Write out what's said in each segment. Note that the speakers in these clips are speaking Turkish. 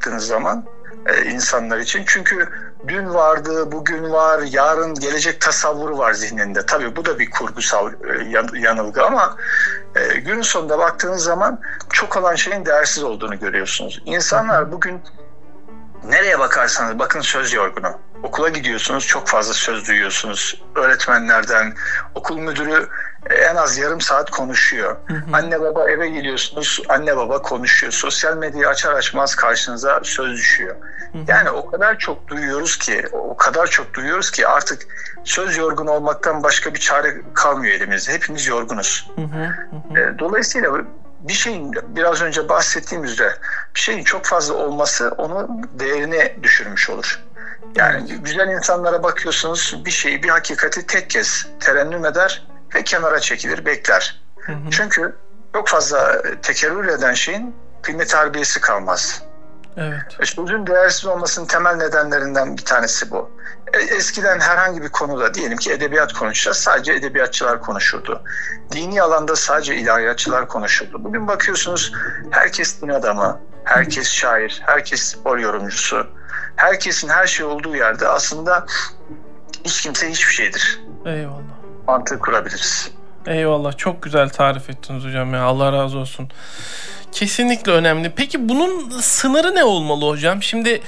baktığınız zaman insanlar için. Çünkü dün vardı, bugün var, yarın gelecek tasavvuru var zihninde. Tabii bu da bir kurgusal yanılgı ama günün sonunda baktığınız zaman çok olan şeyin değersiz olduğunu görüyorsunuz. İnsanlar bugün nereye bakarsanız bakın söz yorgunu. Okula gidiyorsunuz, çok fazla söz duyuyorsunuz. Öğretmenlerden, okul müdürü en az yarım saat konuşuyor. Anne baba eve geliyorsunuz, anne baba konuşuyor. Sosyal medyayı açar açmaz karşınıza söz düşüyor. Yani o kadar çok duyuyoruz ki artık söz yorgun olmaktan başka bir çare kalmıyor elimizde. Hepimiz yorgunuz. Dolayısıyla bir şeyin biraz önce bahsettiğim üzere bir şeyin çok fazla olması onun değerini düşürmüş olur. Yani güzel insanlara bakıyorsunuz, bir hakikati tek kez terennüm eder ve kenara çekilir, bekler. Çünkü çok fazla tekerrür eden şeyin kıymet harbiyesi kalmaz. Evet. Sözün değersiz olmasının temel nedenlerinden bir tanesi bu. Eskiden herhangi bir konuda, diyelim ki edebiyat konuşacağız, sadece edebiyatçılar konuşurdu. Dini alanda sadece ilahiyatçılar konuşurdu. Bugün bakıyorsunuz herkes din adamı, herkes şair, herkes spor yorumcusu. Herkesin her şey olduğu yerde aslında hiç kimse hiçbir şeydir. Eyvallah. Mantığı kurabiliriz. Eyvallah. Çok güzel tarif ettiniz hocam ya. Allah razı olsun. Kesinlikle önemli. Peki bunun sınırı ne olmalı hocam? Şimdi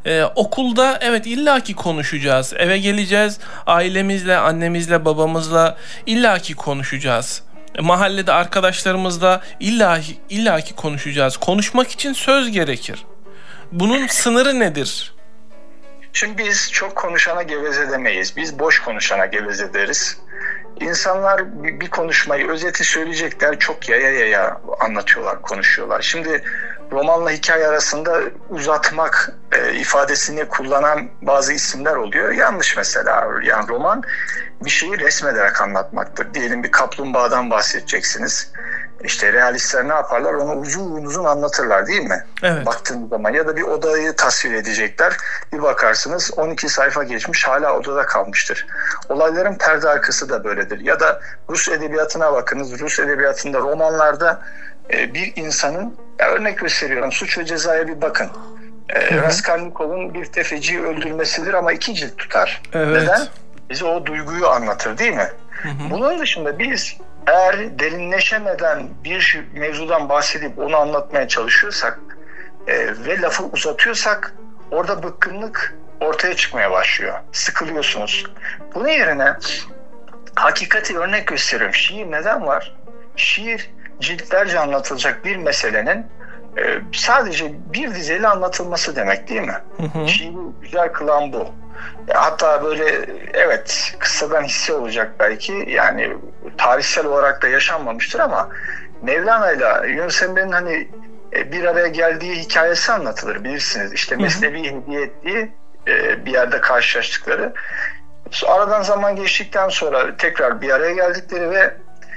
okulda evet illaki konuşacağız. Eve geleceğiz. Ailemizle, annemizle, babamızla illaki konuşacağız. Mahallede arkadaşlarımızla illaki konuşacağız. Konuşmak için söz gerekir. Bunun sınırı nedir? Şimdi biz çok konuşana geveze demeyiz. Biz boş konuşana geveze deriz. İnsanlar bir konuşmayı, özeti söyleyecekler, çok yaya anlatıyorlar, konuşuyorlar. Şimdi romanla hikaye arasında uzatmak ifadesini kullanan bazı isimler oluyor. Yanlış mesela. Yani roman bir şeyi resmederek anlatmaktır. Diyelim bir kaplumbağadan bahsedeceksiniz. İşte realistler ne yaparlar? Onu uzun anlatırlar değil mi? Evet. Baktığınız zaman ya da bir odayı tasvir edecekler. Bir bakarsınız 12 sayfa geçmiş hala odada kalmıştır. Olayların perde arkası da böyledir. Ya da Rus edebiyatına bakınız. Rus edebiyatında romanlarda bir insanın, örnek gösteriyorum, Suç ve Ceza'ya bir bakın. Raskolnikov'un bir tefeciyi öldürmesidir ama 2 cilt tutar. Evet. Neden? Bize o duyguyu anlatır değil mi? Bunun dışında biz eğer derinleşemeden bir mevzudan bahsedip onu anlatmaya çalışıyorsak ve lafı uzatıyorsak orada bıkkınlık ortaya çıkmaya başlıyor. Sıkılıyorsunuz. Bunun yerine hakikati örnek gösteriyorum. Şiir neden var? Şiir ciltlerce anlatılacak bir meselenin sadece bir dizeyle anlatılması demek değil mi? Şiiri güzel kılan bu. Hatta böyle evet kıssadan hisse olacak belki, yani tarihsel olarak da yaşanmamıştır ama Mevlana ile Yunus Emre'nin hani bir araya geldiği hikayesi anlatılır, bilirsiniz. İşte Mesnevi hediye ettiği bir yerde karşılaştıkları. Aradan zaman geçtikten sonra tekrar bir araya geldikleri ve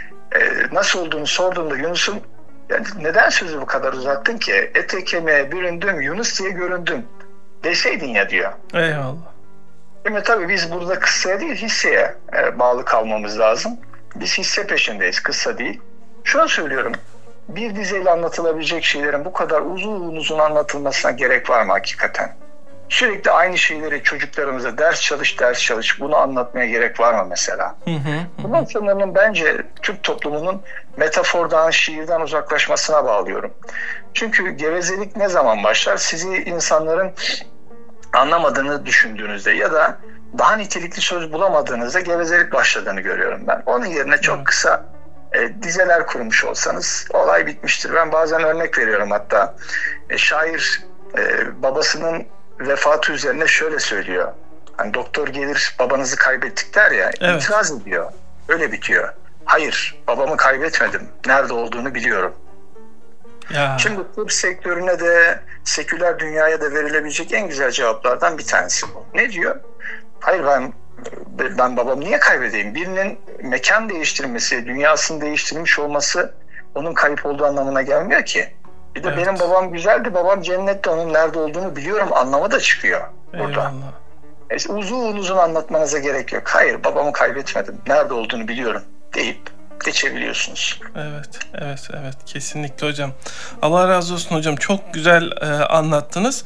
nasıl olduğunu sorduğunda Yunus'un, yani neden sözü bu kadar uzattın ki? Ete kemiğe büründüm, Yunus diye göründüm deseydin ya diyor. Eyvallah. Şimdi tabii biz burada kıssaya değil hisseye bağlı kalmamız lazım. Biz hisse peşindeyiz, kıssa değil. Şunu söylüyorum, bir dizeyle anlatılabilecek şeylerin bu kadar uzun anlatılmasına gerek var mı hakikaten? Sürekli aynı şeyleri çocuklarımıza ders çalış bunu anlatmaya gerek var mı mesela? Bunun sınırının bence Türk toplumunun metafordan, şiirden uzaklaşmasına bağlıyorum. Çünkü gevezelik ne zaman başlar? Sizi insanların anlamadığını düşündüğünüzde ya da daha nitelikli söz bulamadığınızda gevezelik başladığını görüyorum ben. Onun yerine çok kısa dizeler kurmuş olsanız olay bitmiştir. Ben bazen örnek veriyorum hatta. Şair babasının vefatı üzerine şöyle söylüyor. Hani doktor gelir babanızı kaybettik der ya, evet. İtiraz ediyor. Öyle bitiyor. Hayır, babamı kaybetmedim. Nerede olduğunu biliyorum. Ya. Şimdi tıp sektörüne de seküler dünyaya da verilebilecek en güzel cevaplardan bir tanesi bu. Ne diyor? Hayır, ben babamı niye kaybedeyim? Birinin mekan değiştirmesi, dünyasını değiştirmiş olması onun kayıp olduğu anlamına gelmiyor ki. Bir de evet. Benim babam güzeldi, babam cennette, onun nerede olduğunu biliyorum anlamı da çıkıyor burada. Uzun anlatmanıza gerek yok. Hayır, babamı kaybetmedim, nerede olduğunu biliyorum deyip geçebiliyorsunuz. Evet. Kesinlikle hocam. Allah razı olsun hocam. Çok güzel anlattınız.